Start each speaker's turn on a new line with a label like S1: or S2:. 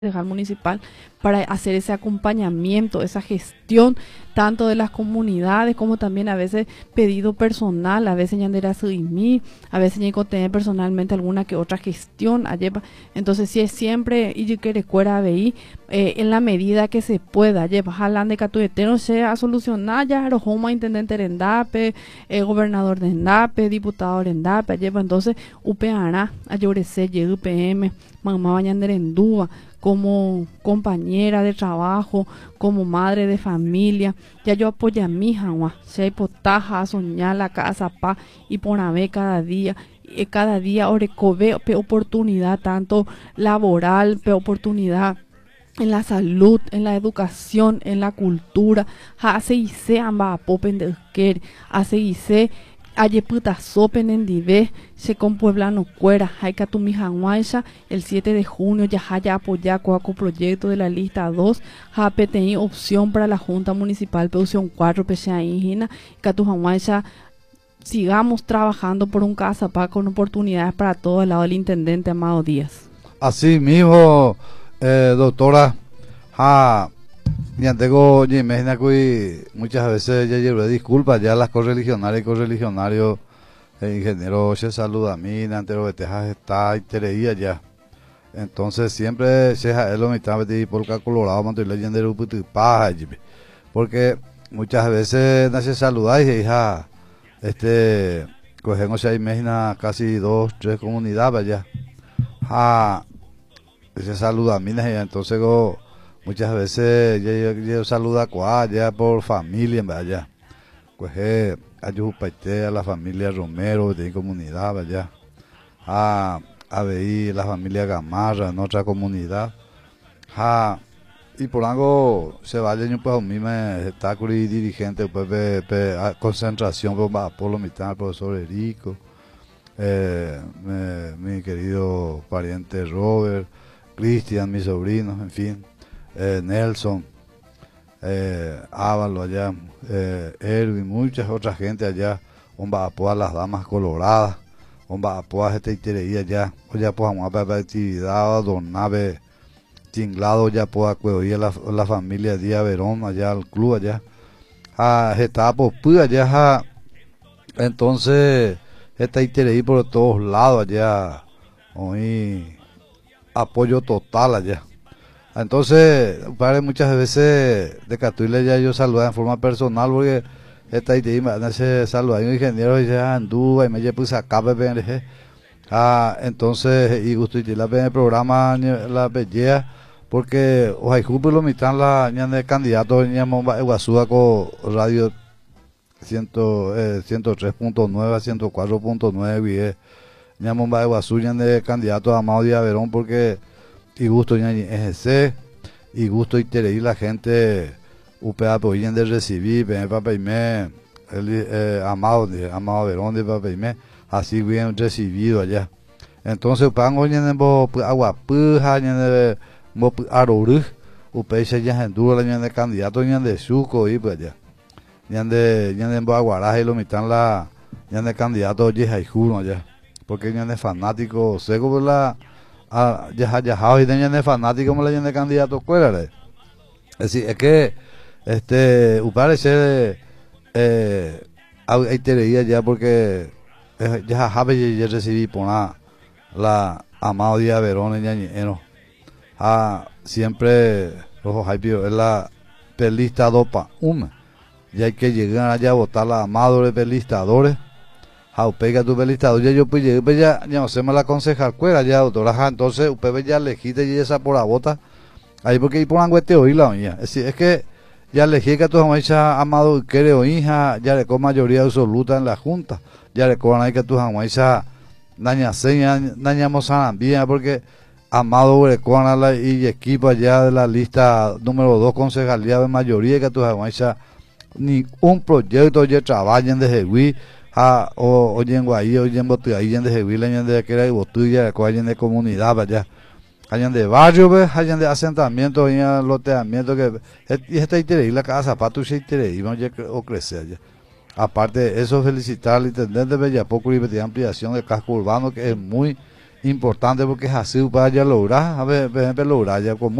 S1: concejal municipal para hacer ese acompañamiento, esa gestión tanto de las comunidades como también a veces pedido personal, a veces yandera subimir, a veces hay que tener personalmente alguna que otra gestión allá. Entonces sí es siempre y yo que recuerda veí en la medida que se pueda llevar jalan de catuetero sea a solucionar ya rojoma intendente de Endape, gobernador de Endape, diputado de Endape, lleva entonces UPARA, ayorese UPM, mamá yandera en Dúa como compañera de trabajo, como madre de familia, ya yo apoyo a mi hija, si hay potaja, soñar la casa, pa, y por haber cada día, orecove, oportunidad, tanto laboral, oportunidad en la salud, en la educación, en la cultura, hace y se amba popen de que, hace y se aye puta sopen en dive se con pueblano cuera hay que tu mija guaisa el 7 de junio ya haya apoyar coaco proyecto de la lista 2 ja PTI opción para la Junta Municipal opción 4 PCA Ingina que tu guaisa sigamos trabajando por un casa pa con oportunidades para todo el lado del intendente Amado Díaz.
S2: Así mismo, doctora, ya tengo, imagina que muchas veces ya llevé disculpas ya las correligionarias y correligionarios, el ingeniero se saluda a mí, antero de Texas está y tereía ya. Entonces siempre se es lo mitad de por Colorado, manto y leyenda de Uputipaja, porque muchas veces no se saluda y hija, cogemos ya imagina casi 2, 3 comunidades allá. Se saluda a mí, entonces muchas veces yo saludo a ya por familia, vaya. Pues ayudaste a la familia Romero de comunidad, vaya. A ver la familia Gamarra en otra comunidad. Y por algo se vaya pues a mí me está y dirigente pues concentración por lo mitad, el profesor Erico, mi querido pariente Robert, Cristian, mis sobrinos, en fin. Nelson, Ávalo allá, Erwin, muchas otras gente allá, a las damas coloradas, a este itereía allá, ya pues vamos a actividad, donave, tinglado ya pues a la familia Díaz Verón allá al club allá, estaba pues allá, entonces esta itereía por todos lados allá, hoy apoyo total allá. Entonces, padre, muchas veces de Catuile ya yo saludaba en forma personal porque esta idea me hace saludar a un ingeniero y ya anduvo y me llevo pues acá bebé. Entonces, y gusto y la en el programa la belleza porque hoy justo lo mitad la de candidato en Iguazú con radio 103.9 a 104.9 Ñamomba Iguazú de candidato a Amado Díaz Verón porque y gusto y EGC y gusto y tereí la gente UPA apoyen de recibir papaime Amado Verón de papaime así bien recibido allá. Entonces pan hoy en agua puja en arorú UPA se ya en duro la de candidato en de suco y pues allá en de aguaraje lo mitan la de candidato oye juro allá porque en de fanático seco por la ya y de fanático como le de candidato cuál es decir es que parece hay teoría ya porque ya jabe ya recibí por la Amado Díaz Verón en ñañero siempre rojo hype es la pelista dopa ya hay que llegar allá a votar la Amado de pelistadores pega tu pelistador ya yo pues llegué ya no sé me la concejal cuera ya doctora entonces usted ya elegiste y esa por la bota ahí porque ahí ponen este oí la mía es que ya elegí que tu jamaica Amado creo hija ya le con mayoría absoluta en la junta ya le cobran ahí que tu jamaica daña seña dañamos bien porque Amado le cobran y equipo allá de la lista número 2 concejalía de mayoría que tu jamaica ni un proyecto ya trabajan desde Wii oye en Guayí, oye en Botuay, en de Jevila, en de que era de Botuya, hayan de comunidad allá, hayan de barrio, hayan de asentamiento, hayan loteamiento que y esta interés la casa zapatos y interés iban o crecer allá. Aparte de eso, felicitar al intendente Bellapoco y de ampliación del casco urbano que es muy importante porque es así para ya lograr, a ver, lograr ya con